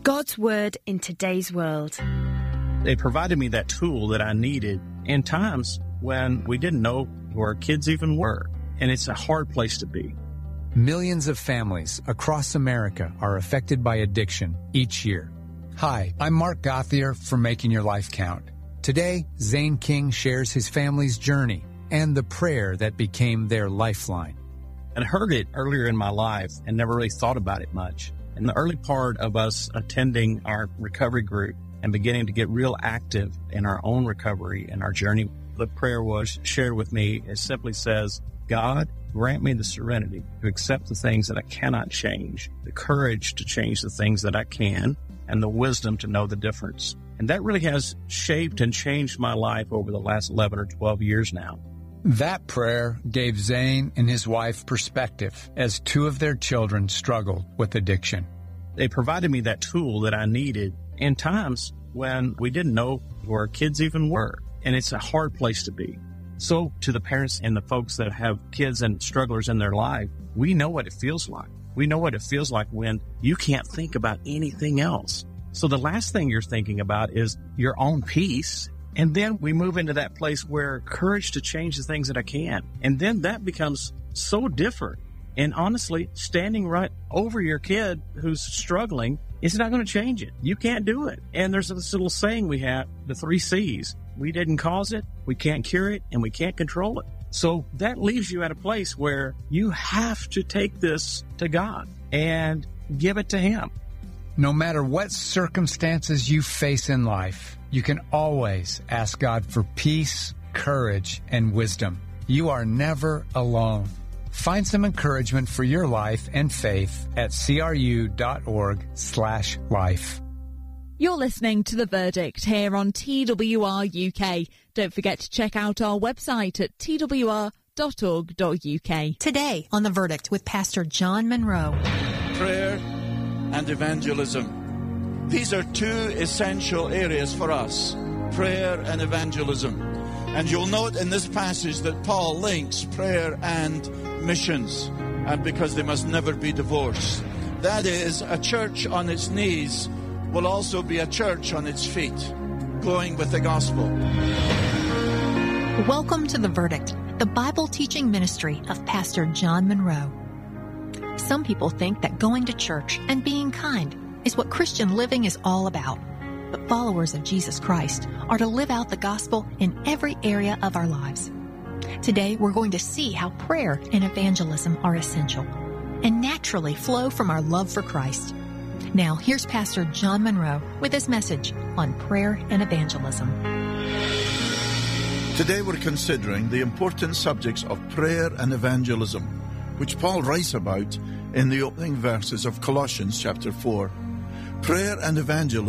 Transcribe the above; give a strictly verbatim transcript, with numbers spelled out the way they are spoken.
God's Word in today's world. They provided me that tool that I needed in times when we didn't know who our kids even were. And it's a hard place to be. Millions of families across America are affected by addiction each year. Hi, I'm Mark Gauthier from Making Your Life Count. Today, Zane King shares his family's journey and the prayer that became their lifeline. I heard it earlier in my life and never really thought about it much. In the early part of us attending our recovery group and beginning to get real active in our own recovery and our journey, the prayer was shared with me. It simply says, God, grant me the serenity to accept the things that I cannot change, the courage to change the things that I can, and the wisdom to know the difference. And that really has shaped and changed my life over the last eleven or twelve years now. That prayer gave Zane and his wife perspective as two of their children struggled with addiction. They provided me that tool that I needed in times when we didn't know who our kids even were. And it's a hard place to be. So to the parents and the folks that have kids and strugglers in their life, we know what it feels like. We know what it feels like when you can't think about anything else. So the last thing you're thinking about is your own peace. And then we move into that place where courage to change the things that I can. And then that becomes so different. And honestly, standing right over your kid who's struggling is not going to change it. You can't do it. And there's this little saying we have, the three C's. We didn't cause it, we can't cure it, and we can't control it. So that leaves you at a place where you have to take this to God and give it to Him. No matter what circumstances you face in life, you can always ask God for peace, courage, and wisdom. You are never alone. Find some encouragement for your life and faith at cru.org slash life. You're listening to The Verdict here on T W R U K. Don't forget to check out our website at t w r dot org dot u k. Today on The Verdict with Pastor John Monroe. Prayer and evangelism. These are two essential areas for us, prayer and evangelism. And you'll note in this passage that Paul links prayer and missions, and because they must never be divorced. That is, a church on its knees will also be a church on its feet, going with the gospel. Welcome to The Verdict, the Bible teaching ministry of Pastor John Monroe. Some people think that going to church and being kind is what Christian living is all about. But followers of Jesus Christ are to live out the gospel in every area of our lives. Today, we're going to see how prayer and evangelism are essential and naturally flow from our love for Christ. Now, here's Pastor John Monroe with his message on prayer and evangelism. Today we're considering the important subjects of prayer and evangelism, which Paul writes about in the opening verses of Colossians chapter four. Prayer and evangelism